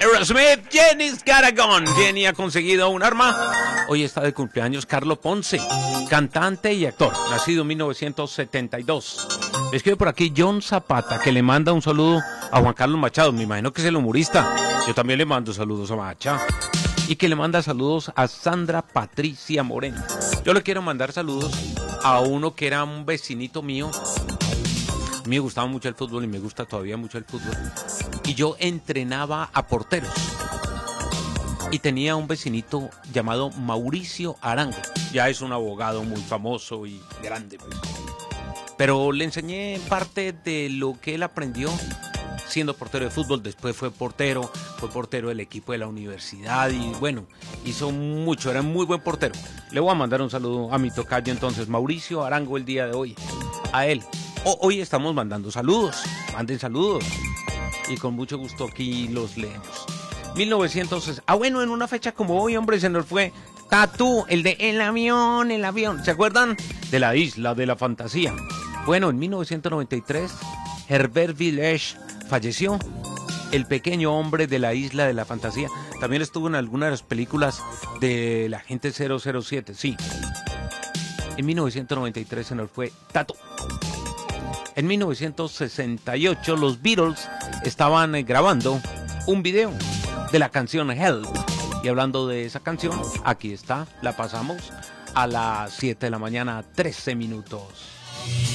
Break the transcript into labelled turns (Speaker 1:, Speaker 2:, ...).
Speaker 1: Aerosmith, Jenny's got a gun. Jenny ha conseguido un arma. Hoy está de cumpleaños Carlo Ponce, cantante y actor, nacido en 1972. Escribe por aquí John Zapata, que le manda un saludo a Juan Carlos Machado. Me imagino que es el humorista. Yo también le mando saludos a Macha. Y que le manda saludos a Sandra Patricia Moreno. Yo le quiero mandar saludos a uno que era un vecinito mío. A mí me gustaba mucho el fútbol y me gusta todavía mucho el fútbol. Y yo entrenaba a porteros. Y tenía un vecinito llamado Mauricio Arango. Ya es un abogado muy famoso y grande, pues. Pero le enseñé parte de lo que él aprendió siendo portero de fútbol. Después fue portero del equipo de la universidad y bueno, hizo mucho, era un muy buen portero. Le voy a mandar un saludo a mi tocayo entonces, Mauricio Arango, el día de hoy. A él. Hoy estamos mandando saludos, manden saludos. Y con mucho gusto aquí los leemos. 1960. Bueno, en una fecha como hoy, hombre, se nos fue Tatú, el de el avión. ¿Se acuerdan? De la isla de la fantasía. Bueno, en 1993, Herbert Village falleció. El pequeño hombre de la isla de la fantasía. También estuvo en algunas de las películas de la Agente 007, sí. En 1993 se nos fue Tatú. En 1968 los Beatles estaban grabando un video de la canción Help. Y hablando de esa canción, aquí está, la pasamos a las 7 de la mañana, 13 minutos.